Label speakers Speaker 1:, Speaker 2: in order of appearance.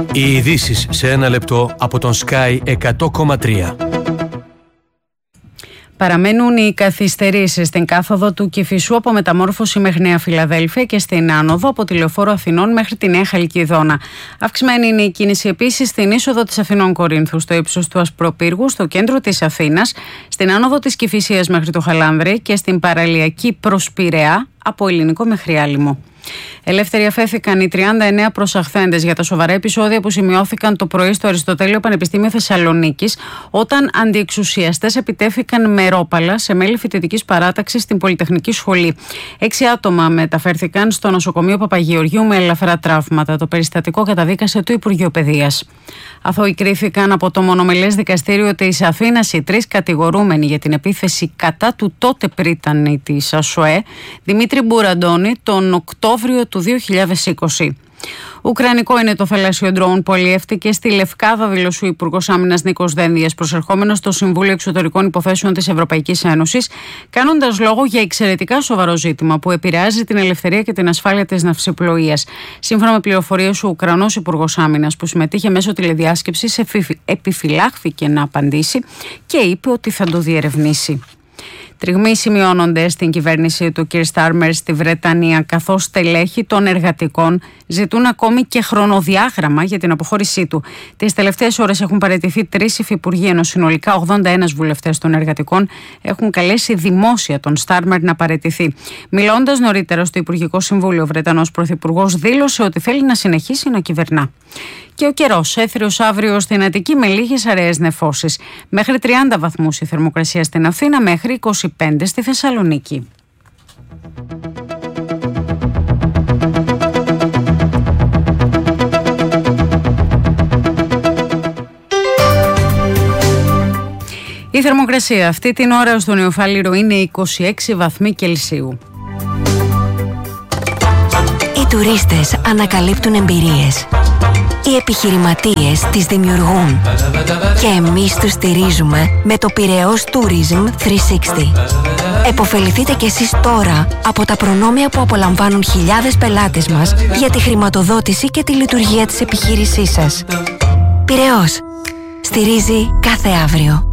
Speaker 1: Οι ειδήσεις σε ένα λεπτό από τον Sky 100,3.
Speaker 2: Παραμένουν οι καθυστερήσεις στην κάθοδο του Κηφισού από Μεταμόρφωση μέχρι Νέα Φιλαδέλφια και στην άνοδο από τη Λεωφόρο Αθηνών μέχρι τη Νέα Χαλκιδόνα. Αυξημένη είναι η κίνηση επίσης στην είσοδο της Αθηνών Κορίνθου, στο ύψος του Ασπροπύργου, στο κέντρο της Αθήνας, στην άνοδο της Κηφισίας μέχρι το Χαλάνδρη και στην παραλιακή προς Πειραιά από Ελληνικό μέχρι Άλυμο. Ελεύθεροι αφέθηκαν οι 39 προσαχθέντες για τα σοβαρά επεισόδια που σημειώθηκαν το πρωί στο Αριστοτέλειο Πανεπιστήμιο Θεσσαλονίκης, όταν αντιεξουσιαστές επιτέθηκαν με ρόπαλα σε μέλη φοιτητικής παράταξης στην Πολυτεχνική Σχολή. 6 άτομα μεταφέρθηκαν στο νοσοκομείο Παπαγεωργίου με ελαφρά τραύματα. Το περιστατικό καταδίκασε το Υπουργείο Παιδείας. Αθώοι κρίθηκαν από το μονομελές δικαστήριο της Αθήνας οι 3 κατηγορούμενοι για την επίθεση κατά του τότε πρίτανη της ΑΣΟΕ, Δημήτρη Μπουραντώνη, τον Οκτώβριο του 2020. Ουκρανικό είναι το θαλάσσιο ντρόουν που αλλιεύτηκε στη Λευκάδα, δήλωσε ο Υπουργός Άμυνας Νίκος Δένδιας, προσερχόμενος στο Συμβούλιο Εξωτερικών Υποθέσεων της Ευρωπαϊκής Ένωσης, κάνοντας λόγο για εξαιρετικά σοβαρό ζήτημα που επηρεάζει την ελευθερία και την ασφάλεια της ναυσιπλοείας. Σύμφωνα με πληροφορίες, ο Ουκρανός Υπουργός Άμυνας, που συμμετείχε μέσω τηλεδιάσκεψης, επιφυλάχθηκε να απαντήσει και είπε ότι θα το διερευνήσει. Τριγμοί σημειώνονται στην κυβέρνηση του κ. Στάρμερ στη Βρετανία, καθώς στελέχη των εργατικών ζητούν ακόμη και χρονοδιάγραμμα για την αποχώρησή του. Τις τελευταίες ώρες έχουν παραιτηθεί 3 υφυπουργοί, ενώ συνολικά 81 βουλευτές των εργατικών έχουν καλέσει δημόσια τον Στάρμερ να παραιτηθεί. Μιλώντας νωρίτερα στο Υπουργικό Συμβούλιο, ο Βρετανός Πρωθυπουργός δήλωσε ότι θέλει να συνεχίσει να κυβερνά. Και ο καιρός, έθριος αύριο στην Αττική με λίγες αραιές νεφώσεις. Μέχρι 30 βαθμούς η θερμοκρασία στην Αθήνα, μέχρι 25 στη Θεσσαλονίκη. Η θερμοκρασία αυτή την ώρα στο Νεοφάλιρο είναι 26 βαθμοί Κελσίου.
Speaker 3: Οι τουρίστες ανακαλύπτουν εμπειρίες. Οι επιχειρηματίες τις δημιουργούν. Και εμείς τους στηρίζουμε με το Πειραιώς Tourism 360. Εποφεληθείτε κι εσείς τώρα από τα προνόμια που απολαμβάνουν χιλιάδες πελάτες μας για τη χρηματοδότηση και τη λειτουργία της επιχείρησής σας. Πειραιώς. Στηρίζει κάθε αύριο.